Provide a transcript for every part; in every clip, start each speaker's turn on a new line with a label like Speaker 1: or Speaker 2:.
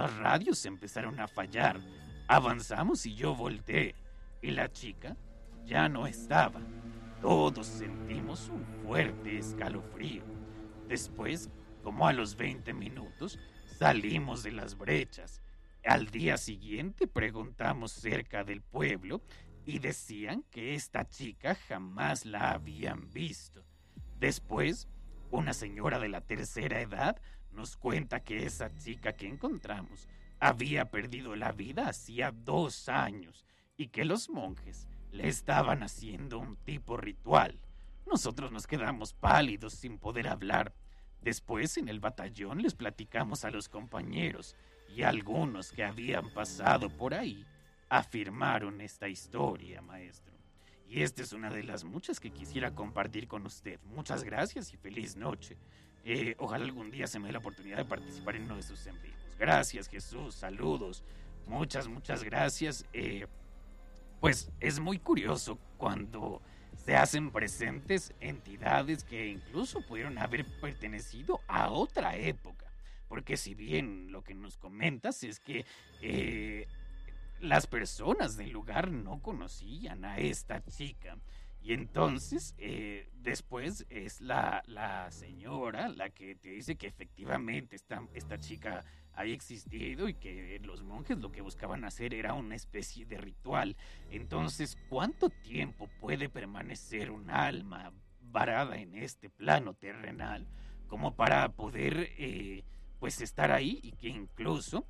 Speaker 1: las radios empezaron a fallar. Avanzamos y yo volteé. Y la chica ya no estaba. Todos sentimos un fuerte escalofrío. Después, como a los 20 minutos, salimos de las brechas. Al día siguiente preguntamos cerca del pueblo y decían que esta chica jamás la habían visto. Después, una señora de la tercera edad nos cuenta que esa chica que encontramos había perdido la vida hacía 2 años y que los monjes le estaban haciendo un tipo ritual. Nosotros nos quedamos pálidos sin poder hablar. Después en el batallón les platicamos a los compañeros y algunos que habían pasado por ahí afirmaron esta historia, maestro. Y esta es una de las muchas que quisiera compartir con usted. Muchas gracias y feliz noche. Ojalá algún día se me dé la oportunidad de participar en uno de sus en vivos. Gracias, Jesús. Saludos. Muchas gracias. Pues es muy curioso cuando se hacen presentes entidades que incluso pudieron haber pertenecido a otra época. Porque si bien lo que nos comentas es que las personas del lugar no conocían a esta chica. Y entonces, después es la señora la que te dice que efectivamente esta chica había existido y que los monjes lo que buscaban hacer era una especie de ritual. Entonces, ¿cuánto tiempo puede permanecer un alma varada en este plano terrenal como para poder, pues, estar ahí y que incluso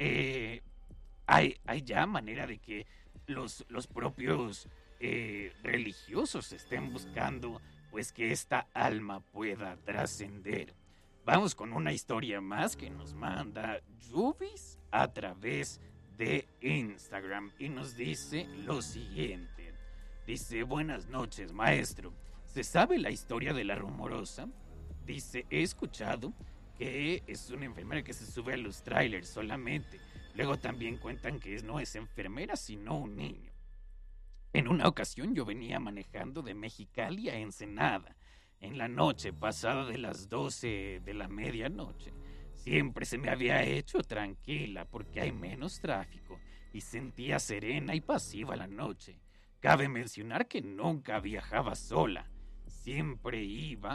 Speaker 1: hay ya manera de que los propios religiosos estén buscando pues que esta alma pueda trascender? Vamos con una historia más que nos manda Yubis a través de Instagram y nos dice lo siguiente. Dice: buenas noches, maestro. ¿Se sabe la historia de la rumorosa? Dice: he escuchado que es una enfermera que se sube a los trailers solamente. Luego también cuentan que no es enfermera, sino un niño. En una ocasión yo venía manejando de Mexicali a Ensenada. En la noche, pasada de las 12 de la medianoche, siempre se me había hecho tranquila porque hay menos tráfico y sentía serena y pasiva la noche. Cabe mencionar que nunca viajaba sola. Siempre iba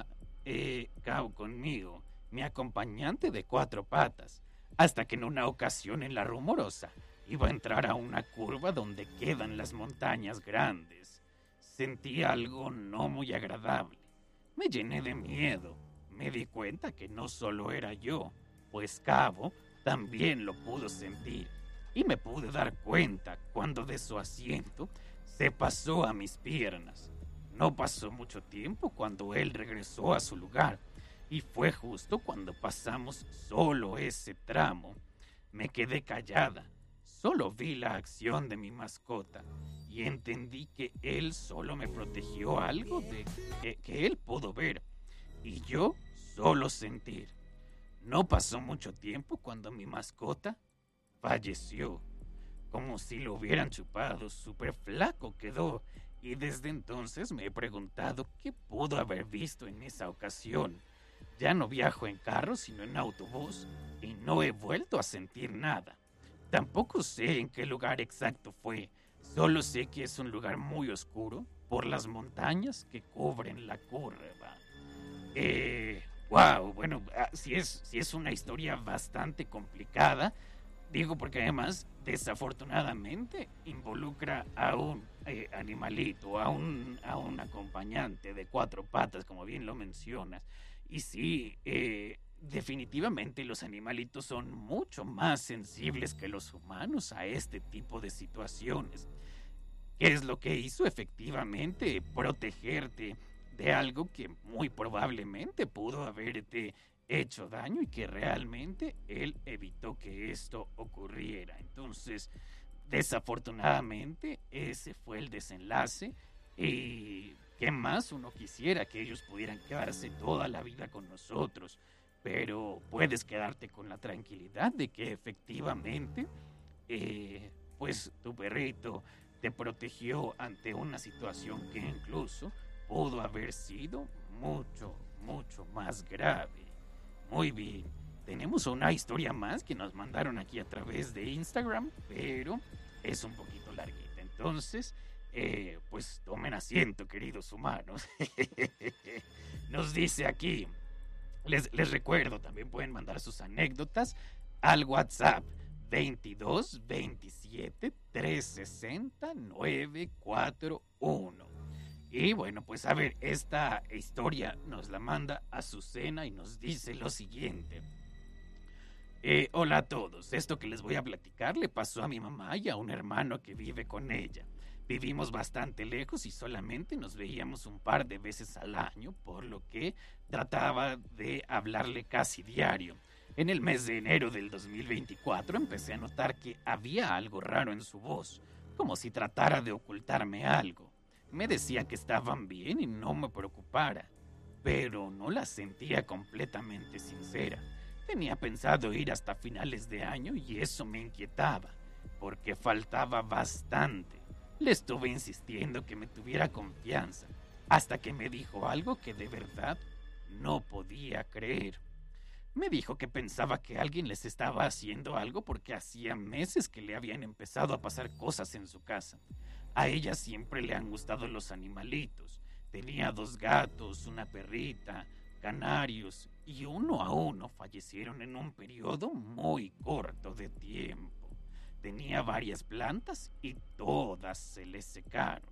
Speaker 1: conmigo, mi acompañante de 4 patas, hasta que en una ocasión en la rumorosa iba a entrar a una curva donde quedan las montañas grandes. Sentí algo no muy agradable. Me llené de miedo. Me di cuenta que no solo era yo, pues Cabo también lo pudo sentir. Y me pude dar cuenta cuando de su asiento se pasó a mis piernas. No pasó mucho tiempo cuando él regresó a su lugar. Y fue justo cuando pasamos solo ese tramo. Me quedé callada. Solo vi la acción de mi mascota y entendí que él solo me protegió algo que él pudo ver y yo solo sentir. No pasó mucho tiempo cuando mi mascota falleció, como si lo hubieran chupado. Súper flaco quedó y desde entonces me he preguntado qué pudo haber visto en esa ocasión. Ya no viajo en carro sino en autobús y no he vuelto a sentir nada. Tampoco sé en qué lugar exacto fue, solo sé que es un lugar muy oscuro por las montañas que cubren la curva. Wow, bueno, sí es una historia bastante complicada, digo porque además desafortunadamente involucra a un animalito, a un acompañante de 4 patas, como bien lo mencionas. Y sí, definitivamente los animalitos son mucho más sensibles que los humanos a este tipo de situaciones. ¿Qué es lo que hizo? Efectivamente, protegerte de algo que muy probablemente pudo haberte hecho daño y que realmente él evitó que esto ocurriera. Entonces, desafortunadamente, ese fue el desenlace. Y qué más uno quisiera que ellos pudieran quedarse toda la vida con nosotros. Pero puedes quedarte con la tranquilidad de que efectivamente, pues tu perrito te protegió ante una situación que incluso pudo haber sido mucho más grave. Muy bien. tenemos una historia más que nos mandaron aquí a través de Instagram, pero es un poquito larguita. Entonces, pues tomen asiento, queridos humanos. Nos dice aquí, les recuerdo, también pueden mandar sus anécdotas al WhatsApp 22 27 360 941. Y bueno, pues a ver, esta historia nos la manda Azucena y nos dice lo siguiente. Hola a todos, esto que les voy a platicar le pasó a mi mamá y a un hermano que vive con ella. Vivimos bastante lejos y solamente nos veíamos un par de veces al año, por lo que trataba de hablarle casi diario. En el mes de enero del 2024 empecé a notar que había algo raro en su voz, como si tratara de ocultarme algo. Me decía que estaban bien y no me preocupara, pero no la sentía completamente sincera. Tenía pensado ir hasta finales de año y eso me inquietaba, porque faltaba bastante. Le estuve insistiendo que me tuviera confianza, hasta que me dijo algo que de verdad no podía creer. Me dijo que pensaba que alguien les estaba haciendo algo porque hacía meses que le habían empezado a pasar cosas en su casa. A ella siempre le han gustado los animalitos. Tenía 2 gatos, una perrita, canarios, y uno a uno fallecieron en un periodo muy corto de tiempo. Tenía varias plantas y todas se le secaron.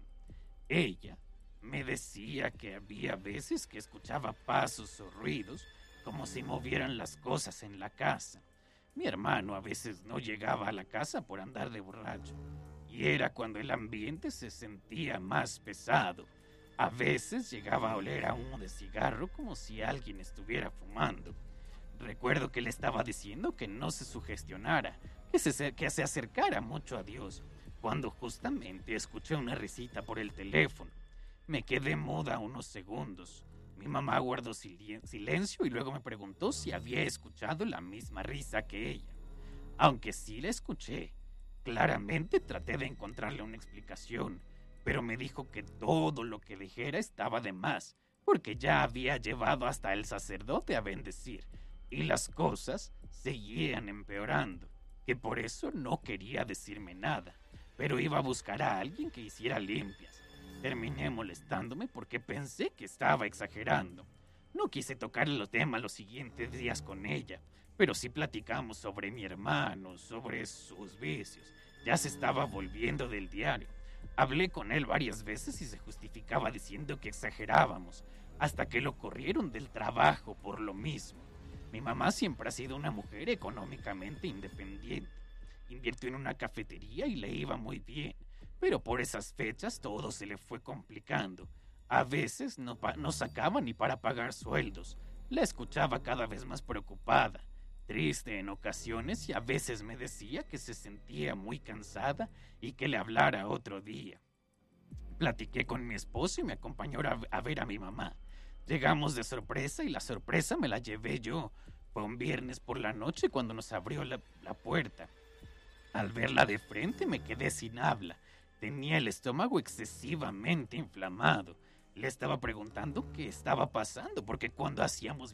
Speaker 1: Ella me decía que había veces que escuchaba pasos o ruidos como si movieran las cosas en la casa. Mi hermano a veces no llegaba a la casa por andar de borracho, y era cuando el ambiente se sentía más pesado. A veces llegaba a oler a humo de cigarro como si alguien estuviera fumando. Recuerdo que le estaba diciendo que no se sugestionara, que se acercara mucho a Dios, cuando justamente escuché una risita por el teléfono. Me quedé muda unos segundos. Mi mamá guardó silencio y luego me preguntó si había escuchado la misma risa que ella. Aunque sí la escuché, claramente traté de encontrarle una explicación, pero me dijo que todo lo que dijera estaba de más, porque ya había llevado hasta el sacerdote a bendecir, y las cosas seguían empeorando, que por eso no quería decirme nada, pero iba a buscar a alguien que hiciera limpias. Terminé molestándome porque pensé que estaba exagerando. No quise tocar el tema los siguientes días con ella, pero sí platicamos sobre mi hermano, sobre sus vicios. Ya se estaba volviendo del diario. Hablé con él varias veces y se justificaba diciendo que exagerábamos, hasta que lo corrieron del trabajo por lo mismo. Mi mamá siempre ha sido una mujer económicamente independiente. Invirtió en una cafetería y le iba muy bien, pero por esas fechas todo se le fue complicando. A veces no sacaba ni para pagar sueldos. La escuchaba cada vez más preocupada, triste en ocasiones, y a veces me decía que se sentía muy cansada y que le hablara otro día. Platiqué con mi esposo y me acompañó a ver a mi mamá. Llegamos de sorpresa y la sorpresa me la llevé yo. Fue un viernes por la noche cuando nos abrió la puerta. Al verla de frente me quedé sin habla. Tenía el estómago excesivamente inflamado. Le estaba preguntando qué estaba pasando, porque cuando hacíamos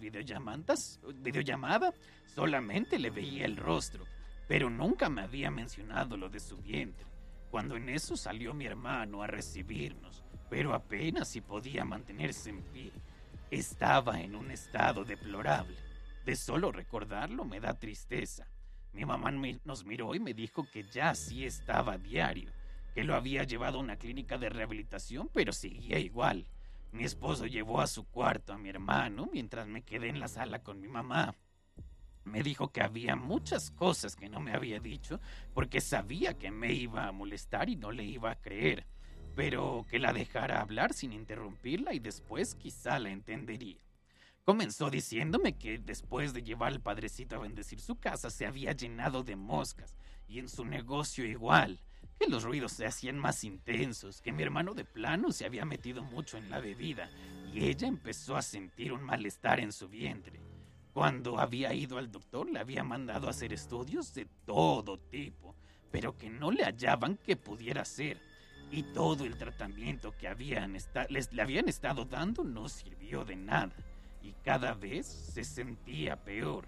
Speaker 1: videollamada solamente le veía el rostro, pero nunca me había mencionado lo de su vientre. Cuando en eso salió mi hermano a recibirnos, pero apenas si podía mantenerse en pie. Estaba en un estado deplorable. De solo recordarlo me da tristeza. Mi mamá nos miró y me dijo que ya sí estaba diario, que lo había llevado a una clínica de rehabilitación, pero seguía igual. Mi esposo llevó a su cuarto a mi hermano mientras me quedé en la sala con mi mamá. Me dijo que había muchas cosas que no me había dicho porque sabía que me iba a molestar y no le iba a creer, pero que la dejara hablar sin interrumpirla y después quizá la entendería. Comenzó diciéndome que después de llevar al padrecito a bendecir su casa se había llenado de moscas, y en su negocio igual, que los ruidos se hacían más intensos, que mi hermano de plano se había metido mucho en la bebida y ella empezó a sentir un malestar en su vientre. Cuando había ido al doctor le había mandado a hacer estudios de todo tipo, pero que no le hallaban qué pudiera ser. Y todo el tratamiento que le habían estado dando no sirvió de nada. Y cada vez se sentía peor.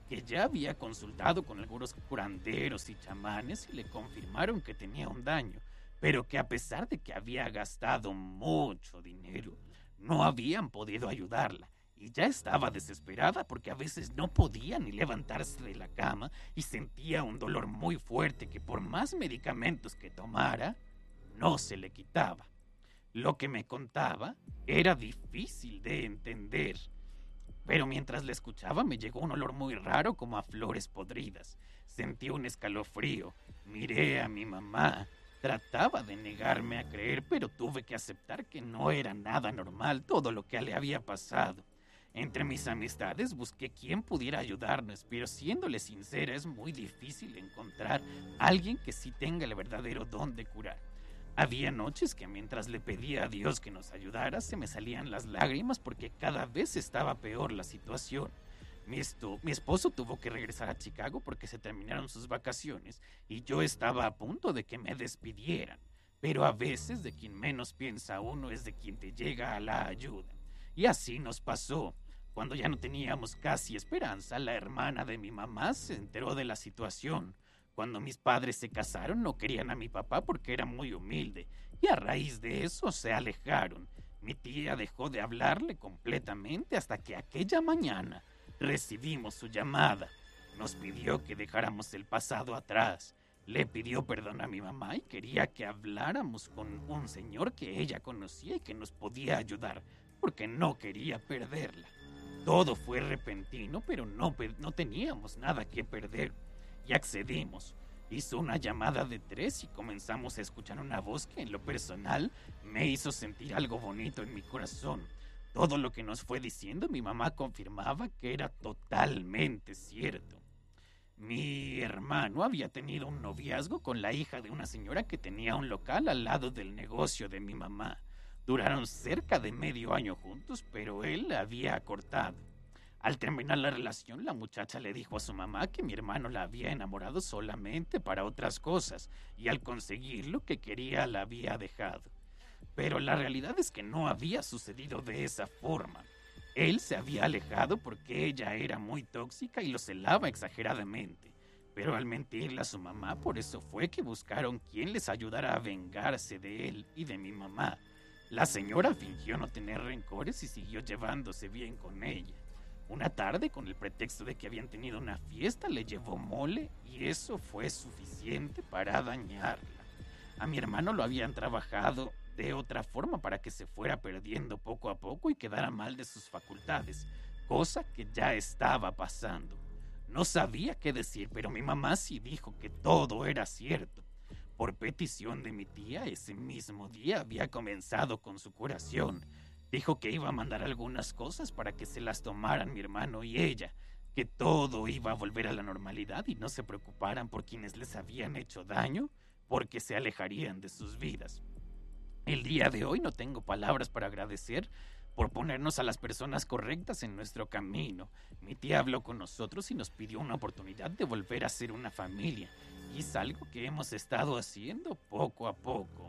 Speaker 1: que ya había consultado con algunos curanderos y chamanes y le confirmaron que tenía un daño, pero que a pesar de que había gastado mucho dinero, no habían podido ayudarla. Y ya estaba desesperada porque a veces no podía ni levantarse de la cama y sentía un dolor muy fuerte que por más medicamentos que tomara, no se le quitaba. Lo que me contaba era difícil de entender, pero mientras le escuchaba me llegó un olor muy raro como a flores podridas. Sentí un escalofrío, miré a mi mamá, trataba de negarme a creer, pero tuve que aceptar que no era nada normal todo lo que le había pasado. Entre mis amistades busqué quién pudiera ayudarnos, pero siéndole sincera es muy difícil encontrar a alguien que sí tenga el verdadero don de curar. Había noches que mientras le pedía a Dios que nos ayudara se me salían las lágrimas porque cada vez estaba peor la situación. Mi esposo tuvo que regresar a Chicago porque se terminaron sus vacaciones y yo estaba a punto de que me despidieran. Pero a veces de quien menos piensa uno es de quien te llega a la ayuda. Y así nos pasó. Cuando ya no teníamos casi esperanza, la hermana de mi mamá se enteró de la situación. Cuando mis padres se casaron no querían a mi papá porque era muy humilde y a raíz de eso se alejaron. Mi tía dejó de hablarle completamente hasta que aquella mañana recibimos su llamada. Nos pidió que dejáramos el pasado atrás. Le pidió perdón a mi mamá y quería que habláramos con un señor que ella conocía y que nos podía ayudar porque no quería perderla. Todo fue repentino, pero no teníamos nada que perder y accedimos. Hizo una llamada de 3 y comenzamos a escuchar una voz que en lo personal me hizo sentir algo bonito en mi corazón. Todo lo que nos fue diciendo mi mamá confirmaba que era totalmente cierto. Mi hermano había tenido un noviazgo con la hija de una señora que tenía un local al lado del negocio de mi mamá. Duraron cerca de medio año juntos, pero él la había cortado. Al terminar la relación, la muchacha le dijo a su mamá que mi hermano la había enamorado solamente para otras cosas y al conseguir lo que quería la había dejado. Pero la realidad es que no había sucedido de esa forma. Él se había alejado porque ella era muy tóxica y lo celaba exageradamente. Pero al mentirle a su mamá, por eso fue que buscaron quien les ayudara a vengarse de él y de mi mamá. La señora fingió no tener rencores y siguió llevándose bien con ella. Una tarde, con el pretexto de que habían tenido una fiesta, le llevó mole y eso fue suficiente para dañarla. A mi hermano lo habían trabajado de otra forma para que se fuera perdiendo poco a poco y quedara mal de sus facultades, cosa que ya estaba pasando. No sabía qué decir, pero mi mamá sí dijo que todo era cierto. Por petición de mi tía, ese mismo día había comenzado con su curación. Dijo que iba a mandar algunas cosas para que se las tomaran mi hermano y ella, que todo iba a volver a la normalidad y no se preocuparan por quienes les habían hecho daño, porque se alejarían de sus vidas. El día de hoy no tengo palabras para agradecer por ponernos a las personas correctas en nuestro camino. Mi tía habló con nosotros y nos pidió una oportunidad de volver a ser una familia. Y es algo que hemos estado haciendo poco a poco.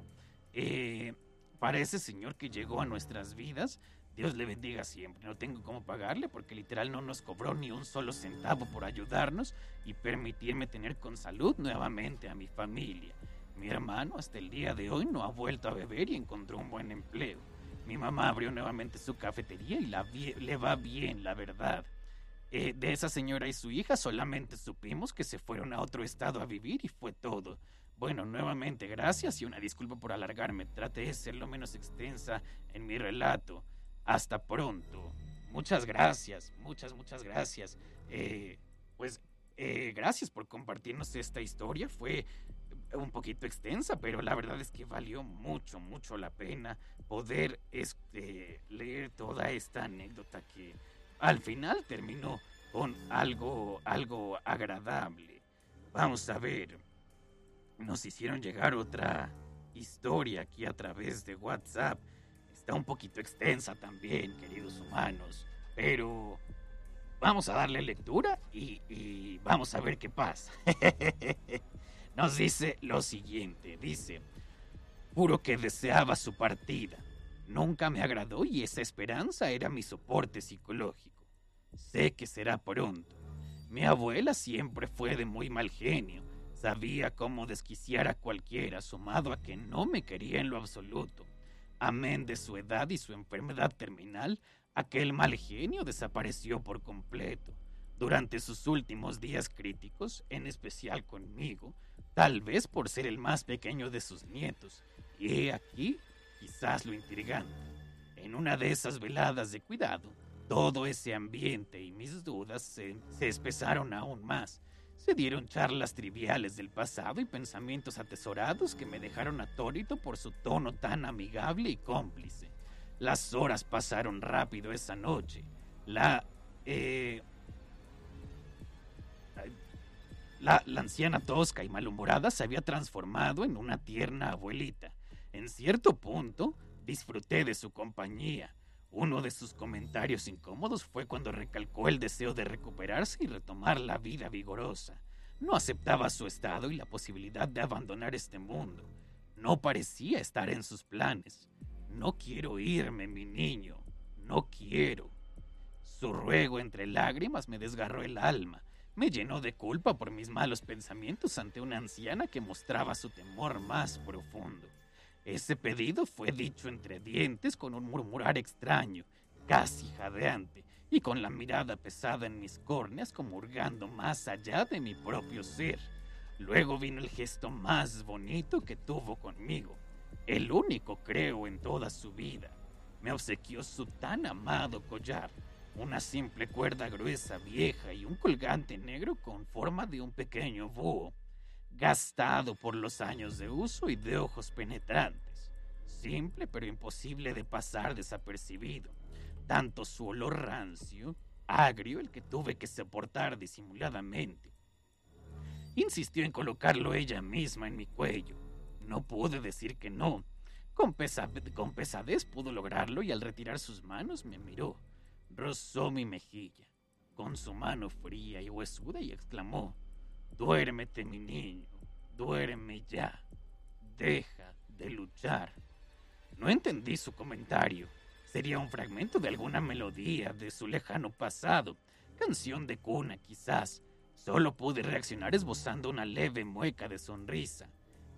Speaker 1: Para ese señor que llegó a nuestras vidas, Dios le bendiga siempre. No tengo cómo pagarle porque literal no nos cobró ni un solo centavo por ayudarnos y permitirme tener con salud nuevamente a mi familia. Mi hermano hasta el día de hoy no ha vuelto a beber y encontró un buen empleo. Mi mamá abrió nuevamente su cafetería y le va bien, la verdad. De esa señora y su hija solamente supimos que se fueron a otro estado a vivir y fue todo. Bueno, nuevamente gracias y una disculpa por alargarme. Traté de ser lo menos extensa en mi relato. Hasta pronto. Muchas gracias, muchas gracias. Gracias por compartirnos esta historia. Fue un poquito extensa, pero la verdad es que valió mucho la pena poder leer toda esta anécdota que al final terminó con algo agradable. Vamos a ver, nos hicieron llegar otra historia aquí a través de WhatsApp. Está un poquito extensa también, queridos humanos, pero vamos a darle lectura y vamos a ver qué pasa. Nos dice lo siguiente, dice: juro que deseaba su partida. Nunca me agradó y esa esperanza era mi soporte psicológico. Sé que será pronto. Mi abuela siempre fue de muy mal genio. Sabía cómo desquiciar a cualquiera, sumado a que no me quería en lo absoluto. Amén de su edad y su enfermedad terminal, aquel mal genio desapareció por completo. Durante sus últimos días críticos, en especial conmigo, tal vez por ser el más pequeño de sus nietos, y he aquí quizás lo intrigante. En una de esas veladas de cuidado, todo ese ambiente y mis dudas se espesaron aún más. Se dieron charlas triviales del pasado y pensamientos atesorados que me dejaron atónito por su tono tan amigable y cómplice. Las horas pasaron rápido esa noche. Eh, la anciana tosca y malhumorada se había transformado en una tierna abuelita. En cierto punto, disfruté de su compañía. Uno de sus comentarios incómodos fue cuando recalcó el deseo de recuperarse y retomar la vida vigorosa. No aceptaba su estado y la posibilidad de abandonar este mundo. No parecía estar en sus planes. No quiero irme, mi niño. No quiero. Su ruego entre lágrimas me desgarró el alma. Me llenó de culpa por mis malos pensamientos ante una anciana que mostraba su temor más profundo. Ese pedido fue dicho entre dientes con un murmurar extraño, casi jadeante, y con la mirada pesada en mis córneas como hurgando más allá de mi propio ser. Luego vino el gesto más bonito que tuvo conmigo, el único creo en toda su vida. Me obsequió su tan amado collar, una simple cuerda gruesa vieja y un colgante negro con forma de un pequeño búho, gastado por los años de uso y de ojos penetrantes, simple pero imposible de pasar desapercibido, tanto su olor rancio, agrio, el que tuve que soportar disimuladamente. Insistió en colocarlo ella misma en mi cuello. No pude decir que no. Con pesadez pudo lograrlo y al retirar sus manos me miró, rozó mi mejilla con su mano fría y huesuda y exclamó: «Duérmete, mi niño, duerme ya. Deja de luchar». No entendí su comentario. Sería un fragmento de alguna melodía de su lejano pasado, canción de cuna quizás. Solo pude reaccionar esbozando una leve mueca de sonrisa.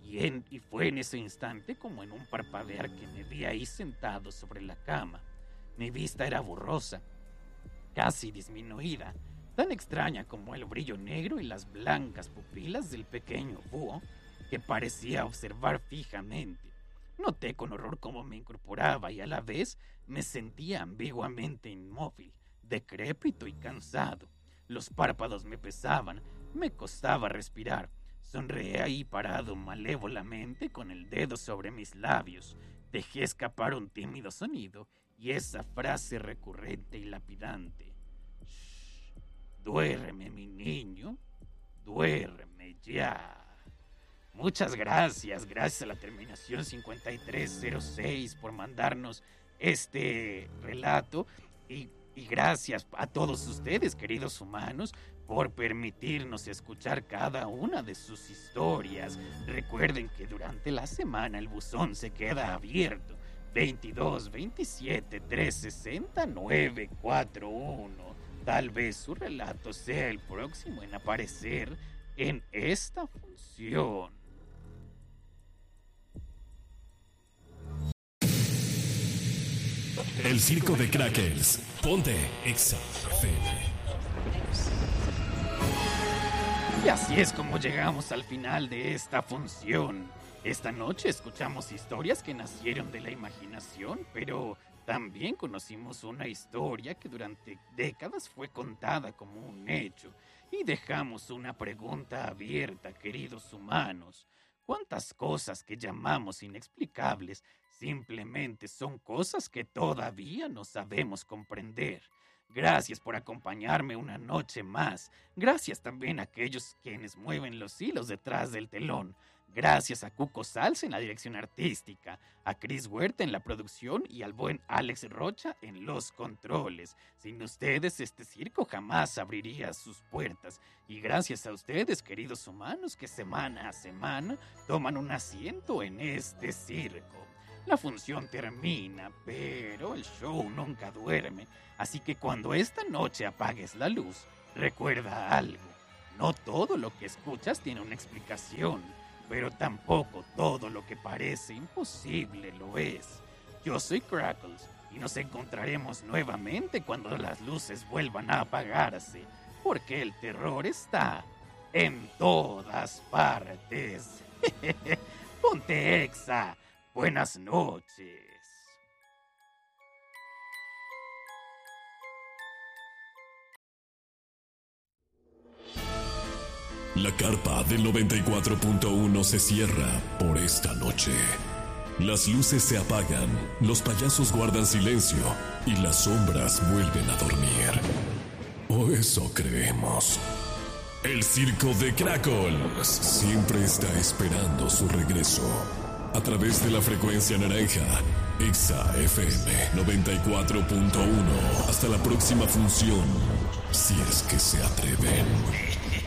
Speaker 1: Y fue en ese instante como en un parpadear que me vi ahí sentado sobre la cama. Mi vista era borrosa, casi disminuida, tan extraña como el brillo negro y las blancas pupilas del pequeño búho que parecía observar fijamente. Noté con horror cómo me incorporaba y a la vez me sentía ambiguamente inmóvil, decrépito y cansado. Los párpados me pesaban, me costaba respirar. Sonreí ahí parado malévolamente con el dedo sobre mis labios. Dejé escapar un tímido sonido y esa frase recurrente y lapidante: «Shh, duerme, mi niño, duerme ya». Muchas gracias, gracias a la terminación 5306 por mandarnos este relato y gracias a todos ustedes, queridos humanos, por permitirnos escuchar cada una de sus historias. Recuerden que durante la semana el buzón se queda abierto. 22 27 360 941. Tal vez su relato sea el próximo en aparecer en esta función.
Speaker 2: El circo de Crackers. Ponte Exa FM.
Speaker 1: Y así es como llegamos al final de esta función. Esta noche escuchamos historias que nacieron de la imaginación, pero también conocimos una historia que durante décadas fue contada como un hecho. Y dejamos una pregunta abierta, queridos humanos. ¿Cuántas cosas que llamamos inexplicables simplemente son cosas que todavía no sabemos comprender? Gracias por acompañarme una noche más. Gracias también a aquellos quienes mueven los hilos detrás del telón. Gracias a Cuco Salsa en la dirección artística, a Chris Huerta en la producción y al buen Alex Rocha en los controles. Sin ustedes este circo jamás abriría sus puertas. Y gracias a ustedes, queridos humanos, que semana a semana toman un asiento en este circo. La función termina, pero el show nunca duerme. Así que cuando esta noche apagues la luz, Recuerda algo, no todo lo que escuchas tiene una explicación, pero tampoco todo lo que parece imposible lo es. Yo soy Crackles y nos encontraremos nuevamente cuando las luces vuelvan a apagarse, porque el terror está en todas partes. Ponte Exa. Buenas noches.
Speaker 2: La carpa del 94.1 se cierra por esta noche. Las luces se apagan, los payasos guardan silencio y las sombras vuelven a dormir. O eso creemos. El circo de Crackles siempre está esperando su regreso. A través de la frecuencia naranja, Exa FM 94.1. Hasta la próxima función, si es que se atreven.